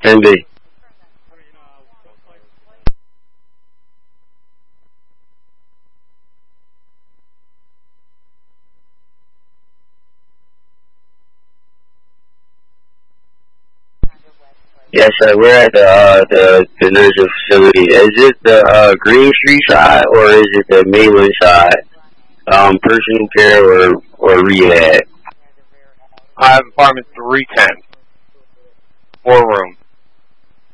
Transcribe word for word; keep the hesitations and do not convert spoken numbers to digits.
ten B. Yes, sir. We're at the uh, the the nursing facility. Is it the uh, Green Street side or is it the Mainland side? Um, personal care or or rehab? I have apartment three ten. Four room.